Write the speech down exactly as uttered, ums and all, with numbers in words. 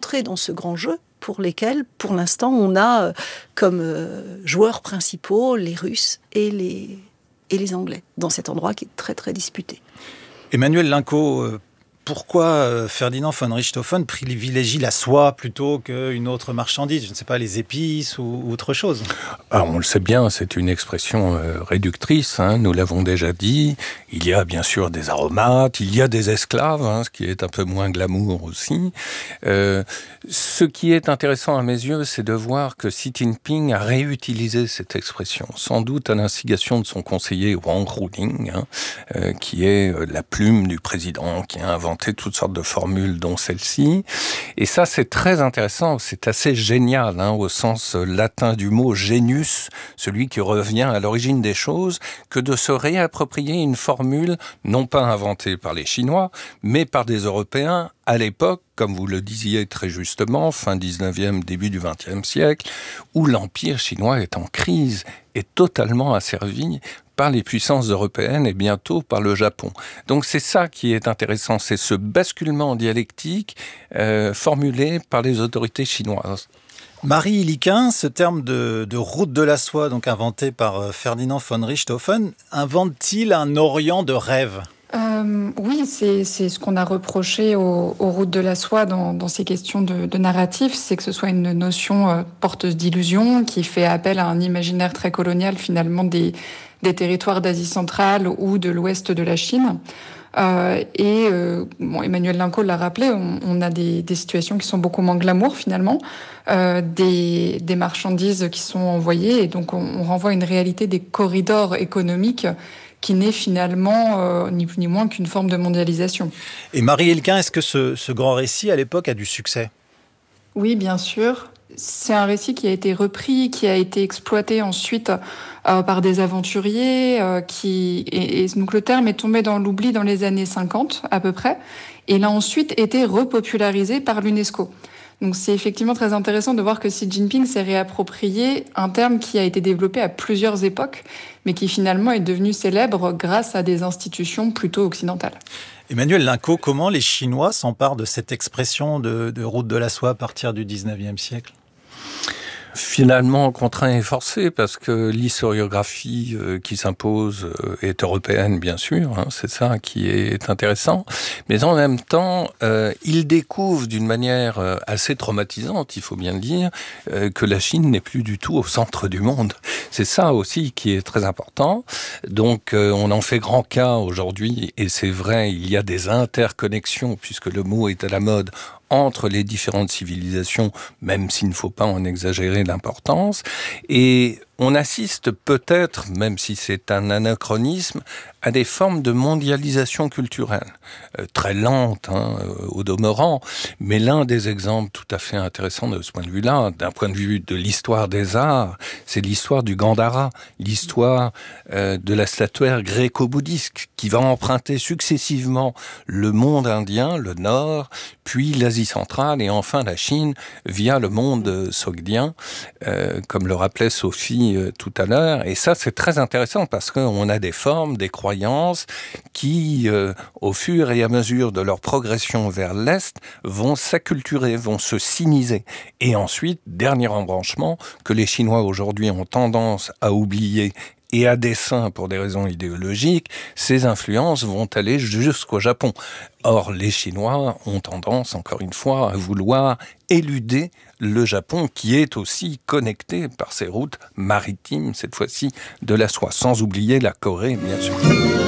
rentrer dans ce grand jeu pour lesquels, pour l'instant, on a euh, comme euh, joueurs principaux les Russes et les, et les Anglais, dans cet endroit qui est très très disputé. Emmanuel Linco, euh, pourquoi Ferdinand von Richthofen privilégie la soie plutôt qu'une autre marchandise ? Je ne sais pas, les épices ou, ou autre chose. Ah, on le sait bien, c'est une expression euh, réductrice, hein, nous l'avons déjà dit. Il y a bien sûr des aromates, il y a des esclaves, hein, ce qui est un peu moins glamour aussi. Euh, ce qui est intéressant à mes yeux, c'est de voir que Xi Jinping a réutilisé cette expression, sans doute à l'instigation de son conseiller Wang Ruling, hein, euh, qui est euh, la plume du président, qui a inventé toutes sortes de formules, dont celle-ci. Et ça, c'est très intéressant, c'est assez génial, hein, au sens latin du mot genius, celui qui revient à l'origine des choses, que de se réapproprier une formule non pas inventée par les Chinois, mais par des Européens à l'époque, comme vous le disiez très justement, fin dix-neuvième, début du vingtième siècle, où l'Empire chinois est en crise, est totalement asservi par les puissances européennes et bientôt par le Japon. Donc c'est ça qui est intéressant, c'est ce basculement dialectique euh, formulé par les autorités chinoises. Marie Iliquin, ce terme de, de route de la soie, donc inventé par Ferdinand von Richthofen, invente-t-il un Orient de rêve ? Euh, oui, c'est, c'est ce qu'on a reproché aux, aux routes de la soie dans, dans ces questions de, de narratif, c'est que ce soit une notion euh, porteuse d'illusions, qui fait appel à un imaginaire très colonial finalement des, des territoires d'Asie centrale ou de l'ouest de la Chine. Euh, et euh, bon, Emmanuel Linco l'a rappelé, on, on a des, des situations qui sont beaucoup moins glamour finalement, euh, des, des marchandises qui sont envoyées, et donc on, on renvoie à une réalité des corridors économiques qui n'est finalement euh, ni plus ni moins qu'une forme de mondialisation. Et Marie Iliquin, est-ce que ce, ce grand récit, à l'époque, a du succès ? Oui, bien sûr. C'est un récit qui a été repris, qui a été exploité ensuite euh, par des aventuriers. Euh, qui et, et donc le terme est tombé dans l'oubli dans les années cinquante à peu près. Et il a ensuite été repopularisé par l'UNESCO. Donc c'est effectivement très intéressant de voir que Xi Jinping s'est réapproprié un terme qui a été développé à plusieurs époques, mais qui finalement est devenu célèbre grâce à des institutions plutôt occidentales. Emmanuel Linco, comment les Chinois s'emparent de cette expression de, de route de la soie à partir du dix-neuvième siècle ? Finalement contraint et forcé, parce que l'historiographie euh, qui s'impose euh, est européenne, bien sûr, hein, c'est ça qui est intéressant, mais en même temps, euh, il découvre d'une manière euh, assez traumatisante, il faut bien le dire, euh, que la Chine n'est plus du tout au centre du monde. C'est ça aussi qui est très important. Donc euh, on en fait grand cas aujourd'hui, et c'est vrai, il y a des interconnexions, puisque le mot est à la mode, entre les différentes civilisations, même s'il ne faut pas en exagérer l'importance. Et on assiste peut-être, même si c'est un anachronisme, à des formes de mondialisation culturelle, euh, très lente, hein, euh, au demeurant, mais l'un des exemples tout à fait intéressants de ce point de vue-là, d'un point de vue de l'histoire des arts, c'est l'histoire du Gandhara, l'histoire euh, de la statuaire gréco-bouddhiste, qui va emprunter successivement le monde indien, le Nord, puis l'Asie centrale, et enfin la Chine, via le monde sogdien, euh, comme le rappelait Sophie euh, tout à l'heure. Et ça, c'est très intéressant, parce qu'on a des formes, des croyances, qui, euh, au fur et à mesure de leur progression vers l'Est, vont s'acculturer, vont se siniser. Et ensuite, dernier embranchement, que les Chinois aujourd'hui ont tendance à oublier, et à dessein pour des raisons idéologiques, ces influences vont aller jusqu'au Japon. Or, les Chinois ont tendance, encore une fois, à vouloir éluder le Japon, qui est aussi connecté par ces routes maritimes, cette fois-ci, de la soie, sans oublier la Corée, bien sûr.